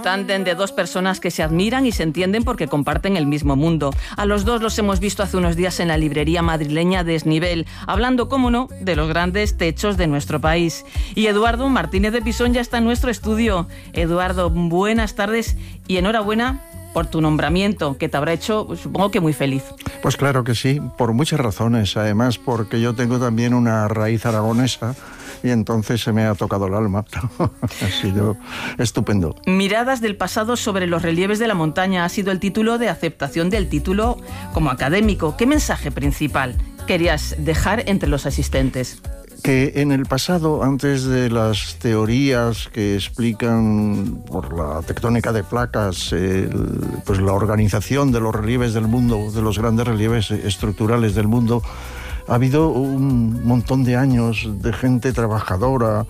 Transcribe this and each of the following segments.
un tándem de dos personas que se admiran y se entienden porque comparten el mismo mundo. A los dos los hemos visto hace unos días en la librería madrileña Desnivel, hablando, cómo no, de los grandes techos de nuestro país. Y Eduardo Martínez de Pisón ya está en nuestro estudio. Eduardo, buenas tardes y enhorabuena por tu nombramiento, que te habrá hecho, supongo que muy feliz. Pues claro que sí, por muchas razones. Además, porque yo tengo también una raíz aragonesa y entonces se me ha tocado el alma. Ha sido estupendo. Miradas del pasado sobre los relieves de la montaña ha sido el título de aceptación del título como académico. ¿Qué mensaje principal querías dejar entre los asistentes? Que en el pasado, antes de las teorías que explican por la tectónica de placas, pues la organización de los relieves del mundo, de los grandes relieves estructurales del mundo, ha habido un montón de años de gente trabajadora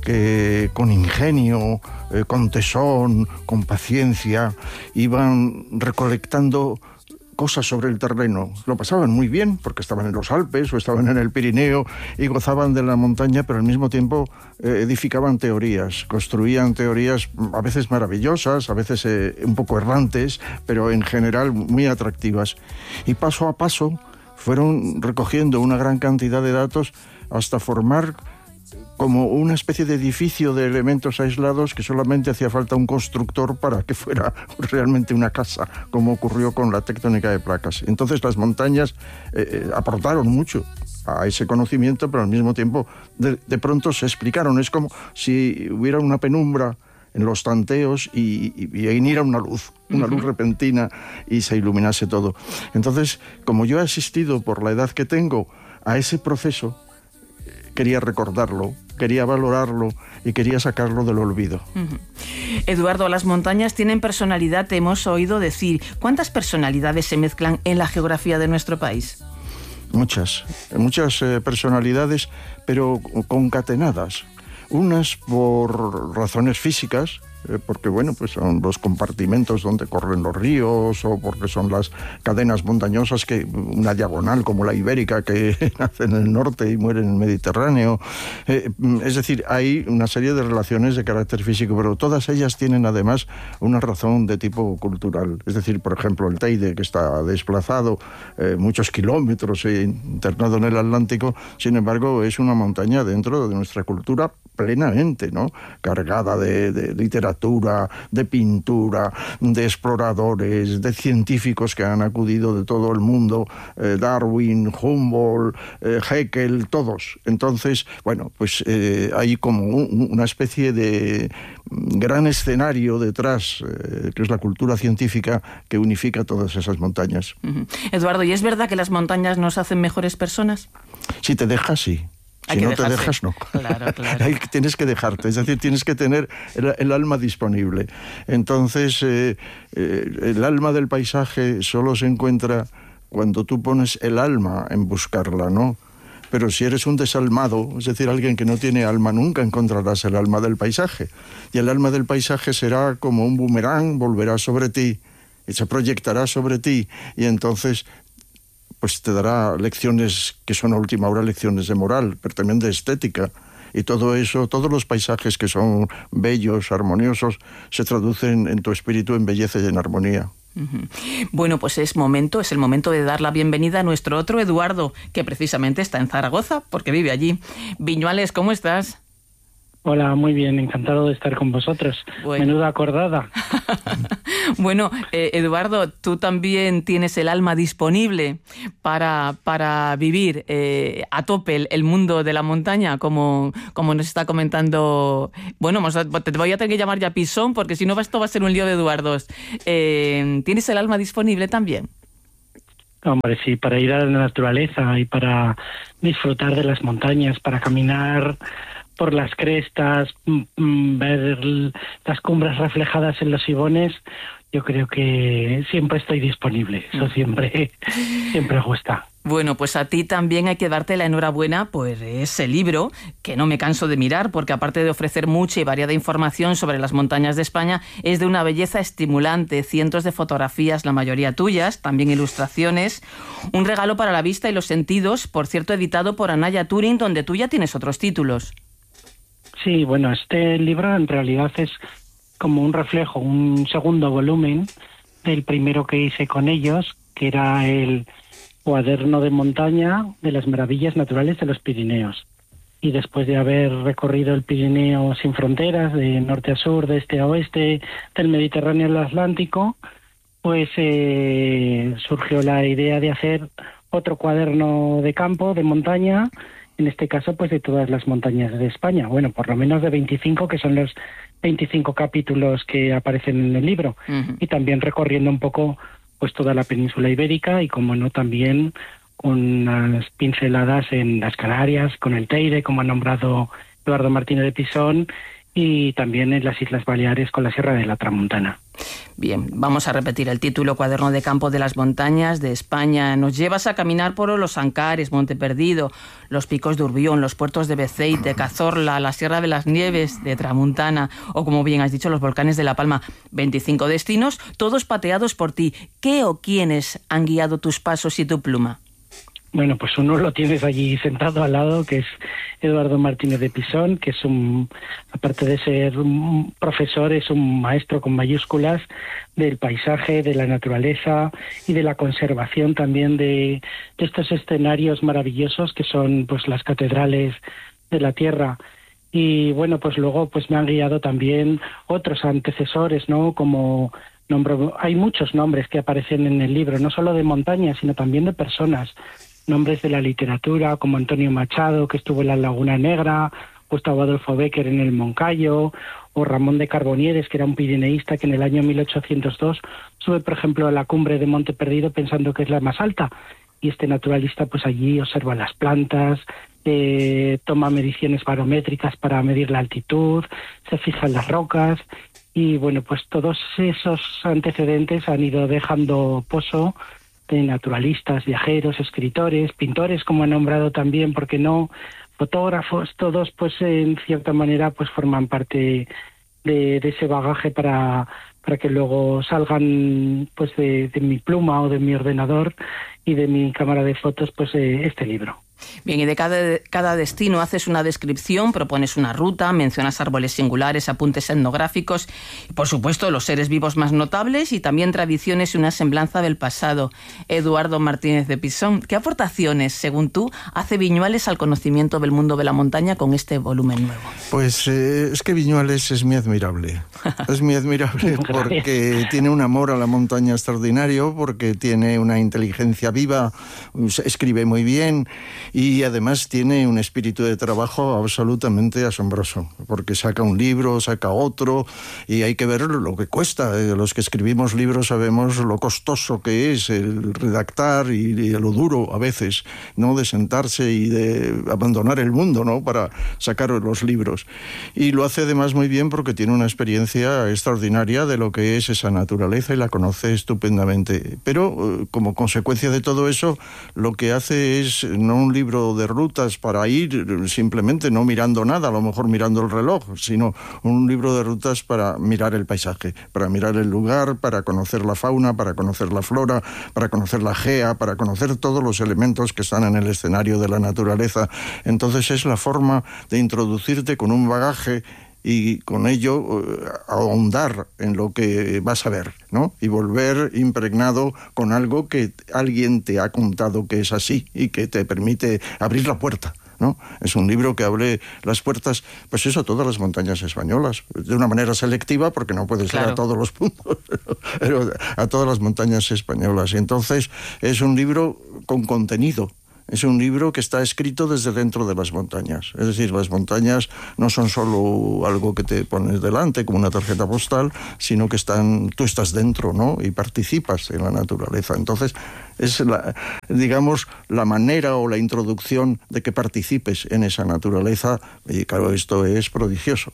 que con ingenio, con tesón, con paciencia, iban recolectando cosas sobre el terreno. Lo pasaban muy bien porque estaban en los Alpes o estaban en el Pirineo y gozaban de la montaña, pero al mismo tiempo edificaban teorías, construían teorías a veces maravillosas, a veces un poco errantes, pero en general muy atractivas. Y paso a paso fueron recogiendo una gran cantidad de datos hasta formar como una especie de edificio de elementos aislados que solamente hacía falta un constructor para que fuera realmente una casa, como ocurrió con la tectónica de placas. Entonces las montañas aportaron mucho a ese conocimiento, pero al mismo tiempo de pronto se explicaron. Es como si hubiera una penumbra en los tanteos y viniera una luz repentina y se iluminase todo. Entonces, como yo he asistido por la edad que tengo a ese proceso, quería recordarlo, quería valorarlo y quería sacarlo del olvido. Eduardo, las montañas tienen personalidad, te hemos oído decir. ¿Cuántas personalidades se mezclan en la geografía de nuestro país? Muchas personalidades, pero concatenadas. Unas por razones físicas, porque bueno, pues son los compartimentos donde corren los ríos, o porque son las cadenas montañosas, que una diagonal como la ibérica que nace en el norte y muere en el Mediterráneo. Es decir, hay una serie de relaciones de carácter físico, pero todas ellas tienen además una razón de tipo cultural. Es decir, por ejemplo, el Teide, que está desplazado muchos kilómetros internado en el Atlántico, sin embargo es una montaña dentro de nuestra cultura plenamente, ¿no? Cargada de literatura, de pintura, de exploradores, de científicos que han acudido de todo el mundo, Darwin, Humboldt, Haeckel, todos. Entonces, bueno, pues hay como una especie de gran escenario detrás, que es la cultura científica que unifica todas esas montañas. Eduardo, ¿y es verdad que las montañas nos hacen mejores personas? Si te dejas, sí. Si no te dejas, no. Claro. Tienes que dejarte, es decir, tienes que tener el alma disponible. Entonces, el alma del paisaje solo se encuentra cuando tú pones el alma en buscarla, ¿no? Pero si eres un desalmado, es decir, alguien que no tiene alma, nunca encontrarás el alma del paisaje. Y el alma del paisaje será como un boomerang, volverá sobre ti y se proyectará sobre ti, y entonces pues te dará lecciones que son a última hora lecciones de moral, pero también de estética. Y todo eso, todos los paisajes que son bellos, armoniosos, se traducen en tu espíritu en belleza y en armonía. Bueno, pues es el momento de dar la bienvenida a nuestro otro Eduardo, que precisamente está en Zaragoza, porque vive allí. Viñuales, ¿cómo estás? Hola, muy bien, encantado de estar con vosotros. Bueno. Menuda acordada. Bueno, Eduardo, tú también tienes el alma disponible para vivir a tope el mundo de la montaña, como nos está comentando. Bueno, te voy a tener que llamar ya Pisón, porque si no esto va a ser un lío de Eduardos. ¿Tienes el alma disponible también? Hombre, sí, para ir a la naturaleza y para disfrutar de las montañas, para caminar por las crestas, ver las cumbres reflejadas en los sibones. Yo creo que siempre estoy disponible, eso siempre gusta. Bueno, pues a ti también hay que darte la enhorabuena por ese libro, que no me canso de mirar, porque aparte de ofrecer mucha y variada información sobre las montañas de España, es de una belleza estimulante, cientos de fotografías, la mayoría tuyas, también ilustraciones, un regalo para la vista y los sentidos, por cierto, editado por Anaya Turing, donde tú ya tienes otros títulos. Sí, bueno, este libro en realidad es como un reflejo, un segundo volumen del primero que hice con ellos, que era el Cuaderno de montaña de las maravillas naturales de los Pirineos. Y después de haber recorrido el Pirineo sin fronteras, de norte a sur, de este a oeste, del Mediterráneo al Atlántico, pues surgió la idea de hacer otro cuaderno de campo, de montaña, en este caso pues de todas las montañas de España. Bueno, por lo menos de 25, que son los 25 capítulos que aparecen en el libro. Uh-huh. Y también recorriendo un poco pues toda la península ibérica y, como no, también unas pinceladas en las Canarias, con el Teide, como ha nombrado Eduardo Martínez de Pisón, y también en las Islas Baleares con la Sierra de la Tramuntana. Bien, vamos a repetir el título: Cuaderno de campo de las montañas de España. Nos llevas a caminar por los Ancares, Monte Perdido, los picos de Urbión, los puertos de Beceite, Cazorla, la Sierra de las Nieves de Tramuntana o, como bien has dicho, los volcanes de La Palma. 25 destinos, todos pateados por ti. ¿Qué o quiénes han guiado tus pasos y tu pluma? Bueno, pues uno lo tienes allí sentado al lado, que es Eduardo Martínez de Pisón, que es aparte de ser un profesor, es un maestro con mayúsculas del paisaje, de la naturaleza y de la conservación también de estos escenarios maravillosos que son pues las catedrales de la tierra. Y bueno, pues luego pues me han guiado también otros antecesores, ¿no? Como hay muchos nombres que aparecen en el libro, no solo de montañas, sino también de personas. Nombres de la literatura, como Antonio Machado, que estuvo en la Laguna Negra, Gustavo Adolfo Bécquer en el Moncayo, o Ramón de Carbonieres, que era un pirineísta que en el año 1802 sube, por ejemplo, a la cumbre de Monte Perdido pensando que es la más alta. Y este naturalista pues allí observa las plantas, toma mediciones barométricas para medir la altitud, se fija en las rocas. Y bueno, pues todos esos antecedentes han ido dejando pozo de naturalistas, viajeros, escritores, pintores, como he nombrado también, porque no, fotógrafos, todos pues en cierta manera pues forman parte de ese bagaje para que luego salgan pues de mi pluma o de mi ordenador y de mi cámara de fotos pues este libro. Bien, y de cada destino haces una descripción, propones una ruta, mencionas árboles singulares, apuntes etnográficos, y por supuesto los seres vivos más notables y también tradiciones y una semblanza del pasado. Eduardo Martínez de Pisón, ¿qué aportaciones, según tú, hace Viñuales al conocimiento del mundo de la montaña con este volumen nuevo? Pues es que Viñuales es muy admirable. Es muy admirable porque tiene un amor a la montaña extraordinario, porque tiene una inteligencia viva, escribe muy bien. Y además tiene un espíritu de trabajo absolutamente asombroso, porque saca un libro, saca otro, y hay que ver lo que cuesta. Los que escribimos libros sabemos lo costoso que es el redactar y lo duro a veces, ¿no?, de sentarse y de abandonar el mundo, ¿no?, para sacar los libros. Y lo hace además muy bien porque tiene una experiencia extraordinaria de lo que es esa naturaleza y la conoce estupendamente. Pero como consecuencia de todo eso, lo que hace es no un libro de rutas para ir simplemente no mirando nada, a lo mejor mirando el reloj, sino un libro de rutas para mirar el paisaje, para mirar el lugar, para conocer la fauna, para conocer la flora, para conocer la gea, para conocer todos los elementos que están en el escenario de la naturaleza. Entonces es la forma de introducirte con un bagaje y con ello ahondar en lo que vas a ver, ¿no? Y volver impregnado con algo que alguien te ha contado que es así y que te permite abrir la puerta, ¿no? Es un libro que abre las puertas, pues eso, a todas las montañas españolas, de una manera selectiva, porque no puede ser a todos los puntos, pero a todas las montañas españolas. Y entonces es un libro con contenido. Es un libro que está escrito desde dentro de las montañas. Es decir, las montañas no son solo algo que te pones delante como una tarjeta postal, sino que tú estás dentro, ¿no?, y participas en la naturaleza. Entonces, es digamos, la manera o la introducción de que participes en esa naturaleza. Y claro, esto es prodigioso.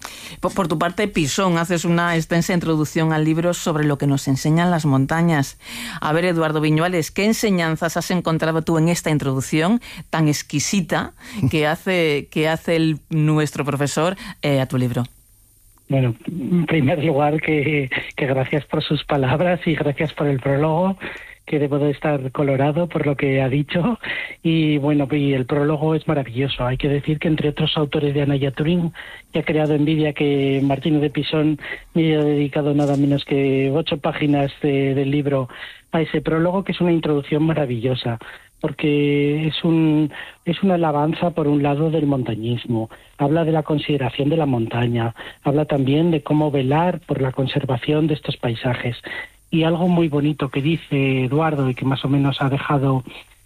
Por tu parte, Pisón, haces una extensa introducción al libro sobre lo que nos enseñan las montañas. A ver, Eduardo Viñuales, ¿qué enseñanzas has encontrado tú en esta introducción tan exquisita que hace nuestro profesor a tu libro? Bueno, en primer lugar, que gracias por sus palabras y gracias por el prólogo, que debo de estar colorado por lo que ha dicho. Y bueno, y el prólogo es maravilloso. Hay que decir que entre otros autores de Anaya Turín, que ha creado envidia que Martínez de Pisón me haya dedicado nada menos que 8 páginas del libro a ese prólogo, que es una introducción maravillosa, porque es una alabanza, por un lado, del montañismo. Habla de la consideración de la montaña, habla también de cómo velar por la conservación de estos paisajes. Y algo muy bonito que dice Eduardo y que más o menos ha dejado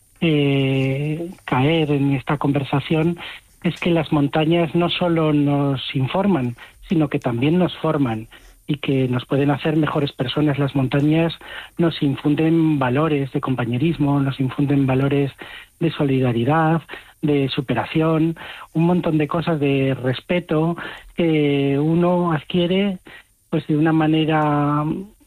caer en esta conversación es que las montañas no solo nos informan, sino que también nos forman y que nos pueden hacer mejores personas. Las montañas nos infunden valores de compañerismo, nos infunden valores de solidaridad, de superación, un montón de cosas, de respeto que uno adquiere pues de una manera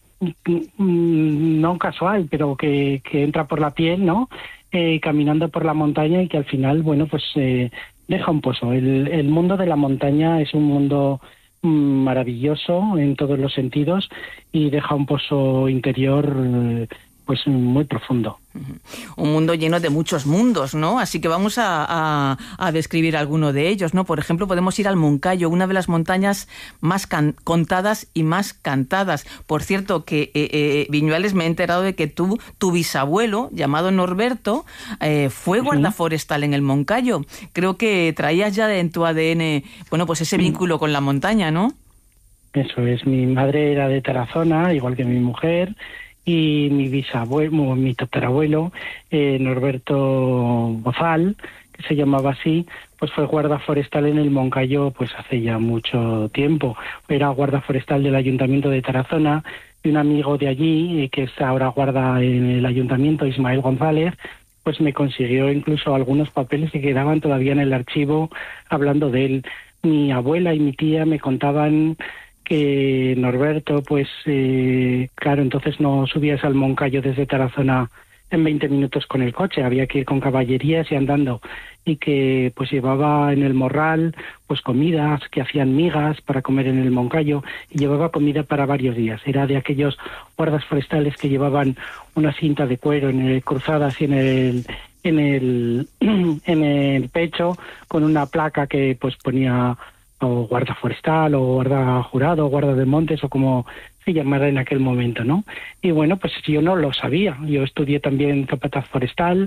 no casual, pero que entra por la piel, ¿no? Caminando por la montaña y que al final, bueno, pues deja un pozo. El mundo de la montaña es un mundo maravilloso en todos los sentidos y deja un pozo interior pues muy profundo. Un mundo lleno de muchos mundos, ¿no? Así que vamos a describir alguno de ellos, ¿no? Por ejemplo, podemos ir al Moncayo, una de las montañas más contadas y más cantadas. Por cierto, que Viñuales, me he enterado de que tu bisabuelo, llamado Norberto, fue guardaforestal en el Moncayo. Creo que traías ya en tu ADN, bueno, pues ese vínculo con la montaña, ¿no? Eso es, mi madre era de Tarazona, igual que mi mujer, y mi bisabuelo, mi tatarabuelo, Norberto Bozal, que se llamaba así, pues fue guarda forestal en el Moncayo pues hace ya mucho tiempo. Era guarda forestal del Ayuntamiento de Tarazona, y un amigo de allí, que es ahora guarda en el Ayuntamiento, Ismael González, pues me consiguió incluso algunos papeles que quedaban todavía en el archivo hablando de él. Mi abuela y mi tía me contaban que Norberto, pues claro, entonces no subías al Moncayo desde Tarazona en 20 minutos con el coche, había que ir con caballerías y andando, y que pues llevaba en el morral pues comidas, que hacían migas para comer en el Moncayo, y llevaba comida para varios días. Era de aquellos guardas forestales que llevaban una cinta de cuero cruzada así en el pecho, con una placa que pues ponía o guarda forestal, o guarda jurado, o guarda de montes, o como se llamara en aquel momento, ¿no? Y bueno, pues yo no lo sabía. Yo estudié también capataz forestal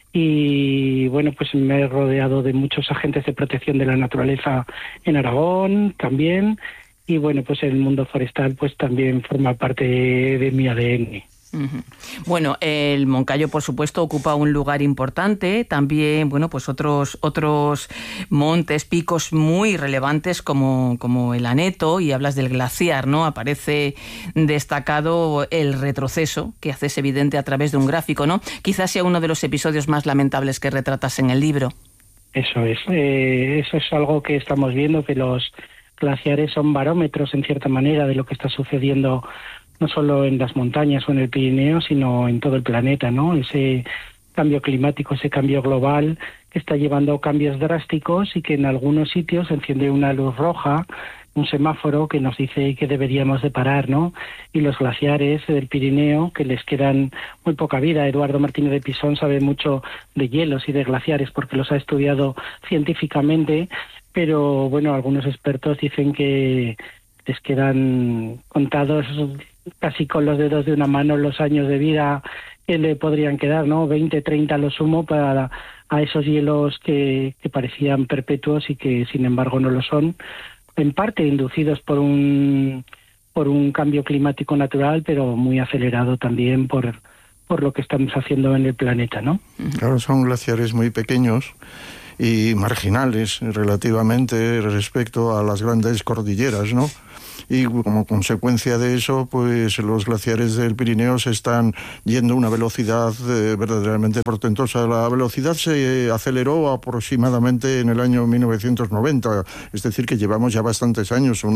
y bueno, pues me he rodeado de muchos agentes de protección de la naturaleza en Aragón también, y bueno, pues el mundo forestal pues también forma parte de mi ADN. Bueno, el Moncayo, por supuesto, ocupa un lugar importante. También, bueno, pues otros montes, picos muy relevantes como el Aneto, y hablas del glaciar, ¿no? Aparece destacado el retroceso que haces evidente a través de un gráfico, ¿no? Quizás sea uno de los episodios más lamentables que retratas en el libro. Eso es algo que estamos viendo, que los glaciares son barómetros, en cierta manera, de lo que está sucediendo no solo en las montañas o en el Pirineo, sino en todo el planeta, ¿no? Ese cambio climático, ese cambio global que está llevando a cambios drásticos y que en algunos sitios enciende una luz roja, un semáforo que nos dice que deberíamos de parar, ¿no? Y los glaciares del Pirineo, que les quedan muy poca vida. Eduardo Martínez de Pisón sabe mucho de hielos y de glaciares porque los ha estudiado científicamente, pero bueno, algunos expertos dicen que les quedan contados casi con los dedos de una mano los años de vida que le podrían quedar, ¿no? 20, 30 lo sumo para a esos hielos que parecían perpetuos y que sin embargo no lo son, en parte inducidos por un cambio climático natural, pero muy acelerado también por lo que estamos haciendo en el planeta, ¿no? Claro, son glaciares muy pequeños y marginales relativamente respecto a las grandes cordilleras, ¿no? Y como consecuencia de eso, pues los glaciares del Pirineo se están yendo a una velocidad verdaderamente portentosa. La velocidad se aceleró aproximadamente en el año 1990, es decir, que llevamos ya bastantes años.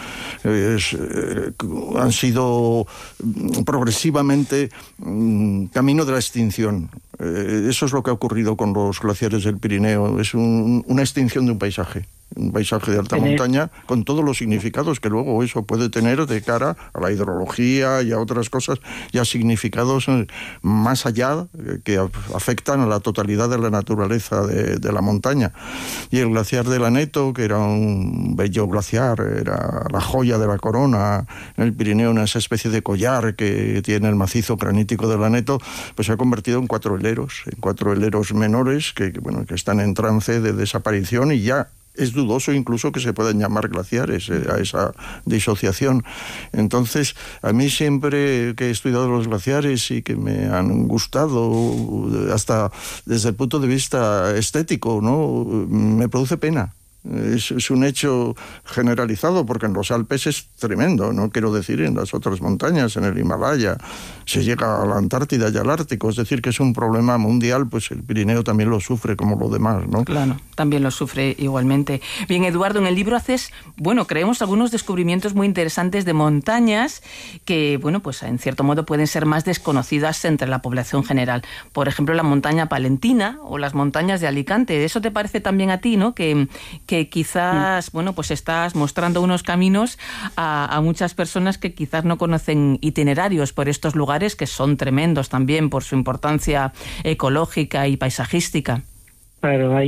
Han sido progresivamente camino de la extinción. Eso es lo que ha ocurrido con los glaciares del Pirineo. Es una extinción de un paisaje. un paisaje de alta montaña, con todos los significados que luego eso puede tener de cara a la hidrología y a otras cosas, y a significados más allá que afectan a la totalidad de la naturaleza de la montaña. Y el glaciar del Aneto, que era un bello glaciar, era la joya de la corona en el Pirineo, una especie de collar que tiene el macizo granítico del Aneto, pues se ha convertido en cuatro heleros menores que están en trance de desaparición, y ya es dudoso incluso que se puedan llamar glaciares a esa disociación. Entonces, a mí siempre que he estudiado los glaciares y que me han gustado, hasta desde el punto de vista estético, ¿no?, me produce pena. Es un hecho generalizado, porque en los Alpes es tremendo, no quiero decir en las otras montañas, en el Himalaya, se llega a la Antártida y al Ártico, es decir, que es un problema mundial, pues el Pirineo también lo sufre como lo demás, ¿no? Claro, también lo sufre igualmente. Bien, Eduardo, en el libro haces, creemos algunos descubrimientos muy interesantes de montañas que, pues en cierto modo pueden ser más desconocidas entre la población general. Por ejemplo, la montaña palentina o las montañas de Alicante. ¿Eso te parece también a ti, no? Que quizás, pues estás mostrando unos caminos a muchas personas que quizás no conocen itinerarios por estos lugares, que son tremendos también por su importancia ecológica y paisajística. Claro,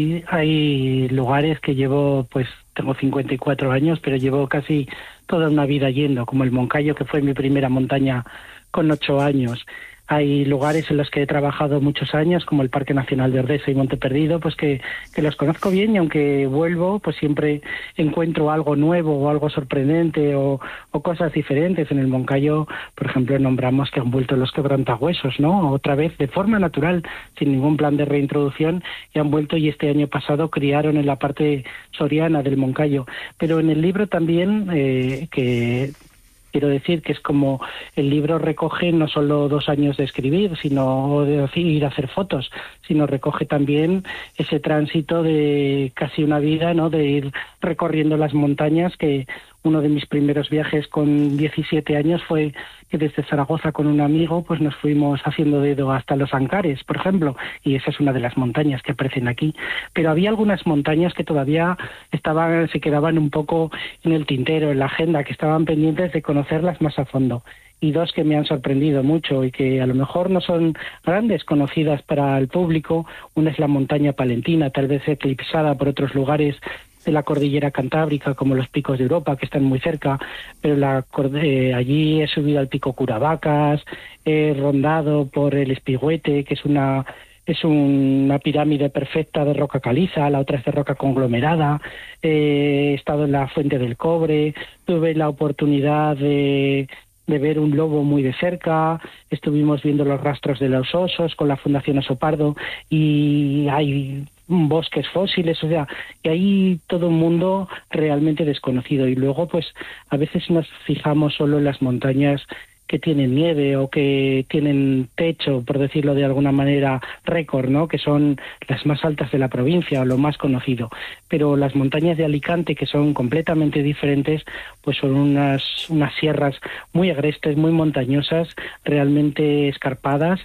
hay lugares que llevo, tengo 54 años, pero llevo casi toda una vida yendo, como el Moncayo, que fue mi primera montaña con 8 años. Hay lugares en los que he trabajado muchos años, como el Parque Nacional de Ordesa y Monte Perdido, que los conozco bien, y aunque vuelvo, pues siempre encuentro algo nuevo o algo sorprendente o cosas diferentes. En el Moncayo, por ejemplo, nombramos que han vuelto los quebrantahuesos, ¿no? Otra vez, de forma natural, sin ningún plan de reintroducción, y han vuelto, y este año pasado criaron en la parte soriana del Moncayo. Pero en el libro también, quiero decir que es como el libro recoge no solo 2 años de escribir, sino de ir a hacer fotos, sino recoge también ese tránsito de casi una vida, ¿no?, de ir recorriendo las montañas. Que uno de mis primeros viajes con 17 años fue que desde Zaragoza con un amigo pues nos fuimos haciendo dedo hasta los Ancares, por ejemplo, y esa es una de las montañas que aparecen aquí. Pero había algunas montañas que todavía se quedaban un poco en el tintero, en la agenda, que estaban pendientes de conocerlas más a fondo. Y 2 que me han sorprendido mucho y que a lo mejor no son grandes conocidas para el público. Una es la montaña palentina, tal vez eclipsada por otros lugares de la cordillera cantábrica, como los Picos de Europa, que están muy cerca, pero allí he subido al Pico Curavacas, he rondado por el Espigüete, que es una pirámide perfecta de roca caliza, la otra es de roca conglomerada. He estado en la Fuente del Cobre, tuve la oportunidad de ver un lobo muy de cerca, estuvimos viendo los rastros de los osos con la Fundación Oso Pardo, y hay bosques fósiles, o sea, que hay todo un mundo realmente desconocido. Y luego, pues, a veces nos fijamos solo en las montañas que tienen nieve o que tienen techo, por decirlo de alguna manera, récord, ¿no?, que son las más altas de la provincia o lo más conocido. Pero las montañas de Alicante, que son completamente diferentes, pues son unas sierras muy agrestes, muy montañosas, realmente escarpadas,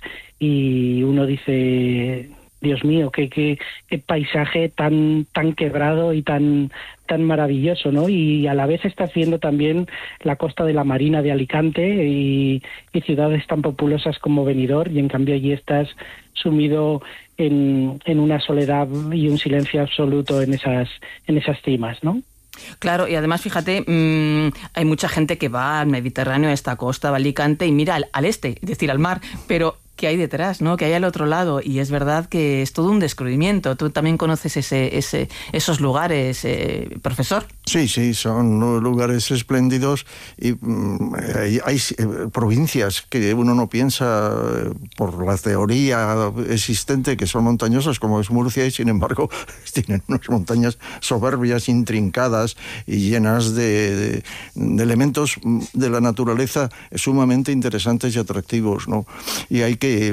y uno dice: Dios mío, qué paisaje tan quebrado y tan maravilloso, ¿no? Y a la vez estás viendo también la costa de la Marina de Alicante y ciudades tan populosas como Benidorm, y en cambio allí estás sumido en una soledad y un silencio absoluto en esas cimas, ¿no? Claro, y además, fíjate, hay mucha gente que va al Mediterráneo, a esta costa de Alicante, y mira al este, es decir, al mar, pero ¿qué hay detrás, no? ¿Qué hay al otro lado? Y es verdad que es todo un descubrimiento. Tú también conoces esos lugares, profesor. Sí, son lugares espléndidos, y hay provincias que uno no piensa por la teoría existente que son montañosas, como es Murcia, y sin embargo tienen unas montañas soberbias, intrincadas y llenas de elementos de la naturaleza sumamente interesantes y atractivos, ¿no? Y hay que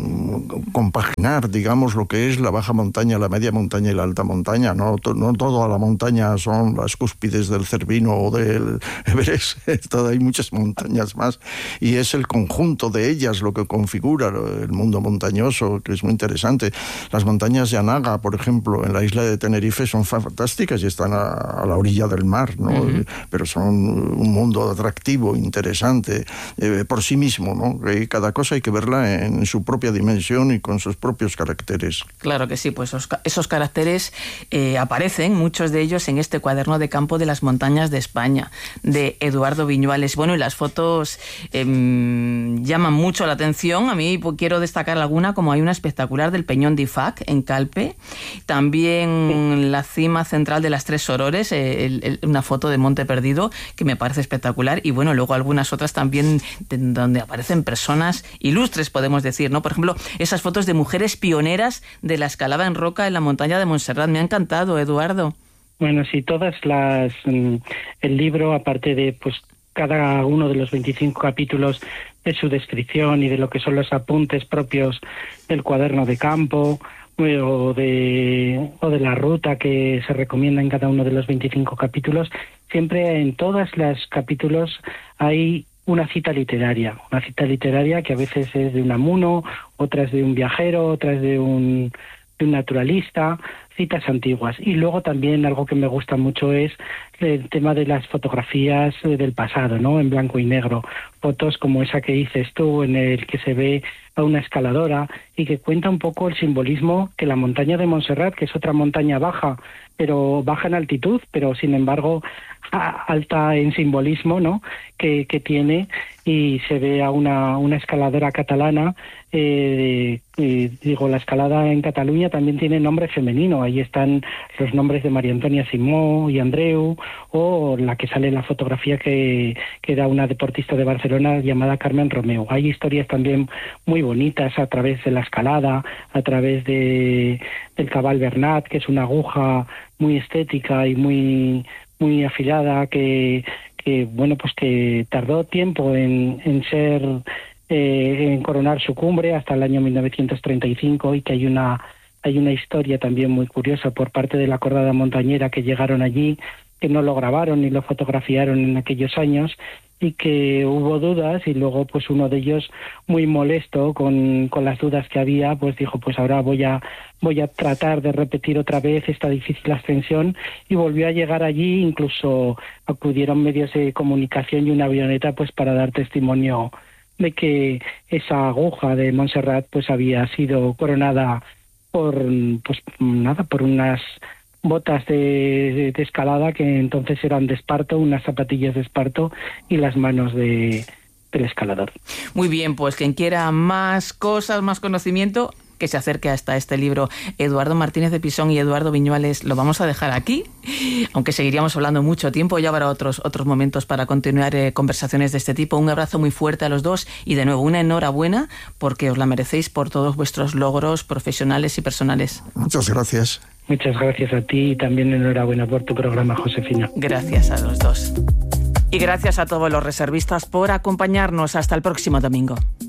compaginar, digamos, lo que es la baja montaña, la media montaña y la alta montaña. No toda la montaña son las las cúspides del Cervino o del Everest. Hay muchas montañas más y es el conjunto de ellas lo que configura el mundo montañoso, que es muy interesante. Las montañas de Anaga, por ejemplo, en la isla de Tenerife son fantásticas y están a la orilla del mar, ¿no? Pero son un mundo atractivo, interesante por sí mismo, ¿no? Cada cosa hay que verla en su propia dimensión y con sus propios caracteres. Claro que sí, pues esos caracteres aparecen, muchos de ellos, en este cuaderno de campo de las montañas de España, de Eduardo Viñuales. Bueno, y las fotos llaman mucho la atención. A mí quiero destacar alguna, como hay una espectacular del Peñón de Ifac, en Calpe, también la cima central de las Tres Sorores, una foto de Monte Perdido, que me parece espectacular, y bueno, luego algunas otras también donde aparecen personas ilustres, podemos decir, ¿no? Por ejemplo, esas fotos de mujeres pioneras de la escalada en roca en la montaña de Montserrat. Me ha encantado, Eduardo. Bueno, sí, el libro, aparte de pues cada uno de los 25 capítulos de su descripción y de lo que son los apuntes propios del cuaderno de campo o de la ruta que se recomienda en cada uno de los 25 capítulos, siempre en todos los capítulos hay una cita literaria que a veces es de un amuno, otras de un viajero, otras de un naturalista, citas antiguas. Y luego también algo que me gusta mucho es el tema de las fotografías del pasado, ¿no? En blanco y negro. Fotos como esa que dices tú, en el que se ve a una escaladora y que cuenta un poco el simbolismo que la montaña de Montserrat, que es otra montaña baja, pero baja en altitud, pero sin embargo alta en simbolismo, ¿no? Que tiene, y se ve a una escaladora catalana. La escalada en Cataluña también tiene nombre femenino. Ahí están los nombres de María Antonia Simó y Andreu, o la que sale en la fotografía que era una deportista de Barcelona llamada Carmen Romeu. Hay historias también muy bonitas a través de la escalada, a través del Cabal Bernat, que es una aguja muy estética y muy afilada, que tardó tiempo en coronar su cumbre hasta el año 1935, y que hay una historia también muy curiosa por parte de la cordada montañera que llegaron allí, que no lo grabaron ni lo fotografiaron en aquellos años, y que hubo dudas, y luego pues uno de ellos, muy molesto con las dudas que había, pues dijo, pues ahora voy a tratar de repetir otra vez esta difícil ascensión, y volvió a llegar allí. Incluso acudieron medios de comunicación y una avioneta pues para dar testimonio de que esa aguja de Montserrat pues había sido coronada por unas botas de escalada que entonces eran de esparto, unas zapatillas de esparto y las manos del escalador. Muy bien, pues quien quiera más cosas, más conocimiento, que se acerque hasta este libro. Eduardo Martínez de Pisón y Eduardo Viñuales, lo vamos a dejar aquí, aunque seguiríamos hablando mucho tiempo. Ya habrá otros momentos para continuar conversaciones de este tipo. Un abrazo muy fuerte a los dos y de nuevo una enhorabuena, porque os la merecéis por todos vuestros logros profesionales y personales. Muchas gracias. Muchas gracias a ti, y también enhorabuena por tu programa, Josefina. Gracias a los dos. Y gracias a todos los reservistas por acompañarnos. Hasta el próximo domingo.